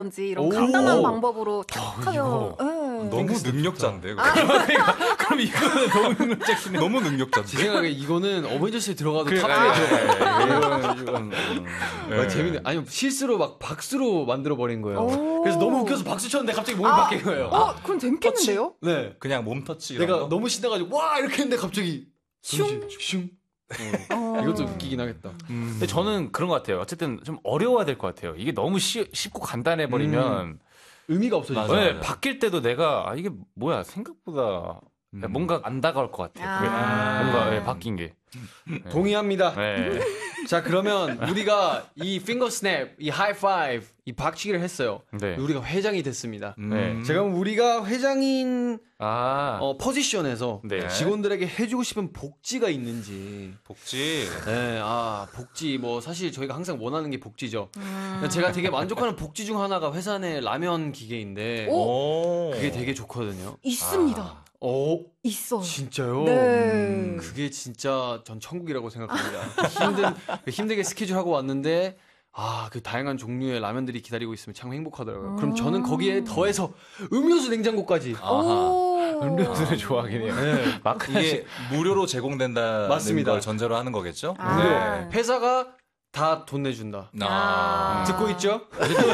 이런 간단한 방법으로 탁 하면 너무 능력자인데. 그럼 이거는 너무 능력자긴 해. 너무 능력자인데. 제 생각에 이거는 어벤져스에 들어가도 탑 10에 들어가요. 재밌네. 아니 실수로 막 박수로 만들어 버린 거예요. 그래서 너무 웃겨서 박수 쳤는데 갑자기 몸이 바뀐 거예요. 그럼 재밌겠는데요? 네. 그냥 몸 터치. 내가 너무 신나가지고 와 이렇게 했는데 갑자기 슝. 이것도 웃기긴 하겠다. 근데 저는 그런 것 같아요. 어쨌든 좀 어려워야 될 것 같아요. 이게 너무 쉽고 간단해버리면 의미가 없어지죠. 네, 바뀔 때도 내가 이게 뭐야 생각보다 뭔가 안 다가올 것 같아요. 뭔가 바뀐 게. 동의합니다. 네. 자 그러면 우리가 이 핑거 스냅, 이 하이파이브, 이 박치기를 했어요. 네. 우리가 회장이 됐습니다. 네. 자 그럼 우리가 회장인 포지션에서 네. 직원들에게 해주고 싶은 복지가 있는지. 복지. 네, 복지 뭐 사실 저희가 항상 원하는 게 복지죠. 제가 되게 만족하는 복지 중 하나가 회사 내 라면 기계인데 그게 되게 좋거든요. 있습니다. 있어요. 진짜요? 네. 그게 진짜 전 천국이라고 생각합니다. 힘들게 스케줄 하고 왔는데 그 다양한 종류의 라면들이 기다리고 있으면 참 행복하더라고요. 그럼 저는 거기에 더해서 음료수 냉장고까지. 음료수를 좋아하긴 해요. 네. 이게 무료로 제공된다는 맞습니다. 걸 전제로 하는 거겠죠? 무료. 회사가 다 돈 내준다. 듣고 있죠?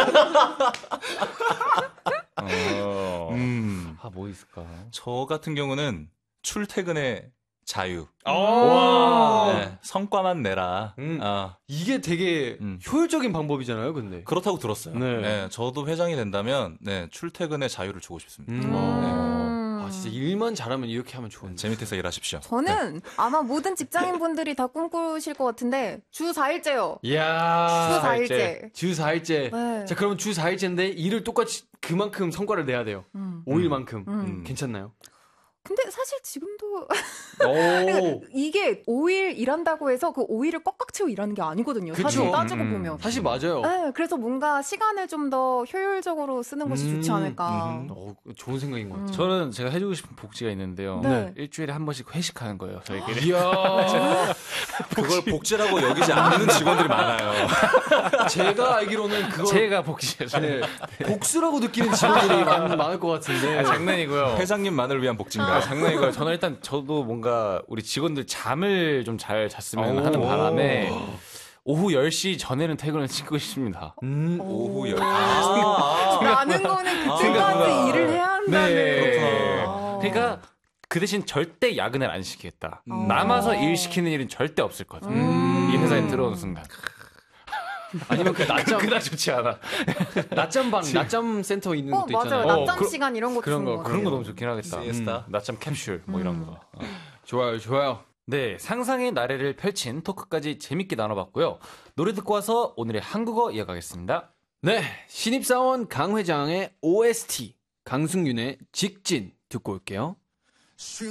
뭐 있을까? 저 같은 경우는 출퇴근의 자유. 와. 성과만 내라. 이게 되게 효율적인 방법이잖아요, 근데. 그렇다고 들었어요. 네. 저도 회장이 된다면 출퇴근의 자유를 주고 싶습니다. 진짜 일만 잘하면 이렇게 하면 좋은데. 제 밑에서 일하십시오. 저는 아마 모든 직장인분들이 다 꿈꾸실 것 같은데 주 4일째요. 이야. 주 4일째. 네. 자, 그러면 주 4일째인데 일을 똑같이 그만큼 성과를 내야 돼요. 5일만큼. 괜찮나요? 근데 사실 지금도 이게 5일 일한다고 해서 그 5일을 꽉꽉 채워 일하는 게 아니거든요. 그쵸? 사실 따지고 보면. 사실 맞아요. 네, 그래서 뭔가 시간을 좀 더 효율적으로 쓰는 것이 좋지 않을까. 좋은 생각인 것 같아요. 저는 제가 해주고 싶은 복지가 있는데요. 네. 일주일에 한 번씩 회식하는 거예요. 저희끼리. 이야. 그걸 복지라고 여기지 않는 직원들이 많아요. 제가 알기로는 그걸 제가 복지예요. 복수라고 느끼는 직원들이 많을 것 같은데. 장난이고요. 회장님만을 위한 복지인가요? 장난이고요. 저는 일단 저도 뭔가 우리 직원들 잠을 좀 잘 잤으면 하는 바람에 오후 10시 전에는 퇴근을 시키고 싶습니다. 오후 10시. 나는 거는 그때까지 일을 해야 한다는. 네. 그러니까 그 대신 절대 야근을 안 시키겠다. 남아서 일 시키는 일은 절대 없을 거죠. 이 회사에 들어오는 순간. 아니면 그 낮잠 그닥 좋지 않아. 낮잠 센터 있는 것도 있잖아요. 맞아요. 낮잠 시간 이런 것도 그런 거 너무 좋긴 하겠다. 시에스타. 낮잠 캡슐 뭐 이런 거. 좋아요. 네, 상상의 나래를 펼친 토크까지 재밌게 나눠봤고요. 노래 듣고 와서 오늘의 한국어 이어가겠습니다. 네, 신입사원 강 회장의 OST 강승윤의 직진 듣고 올게요.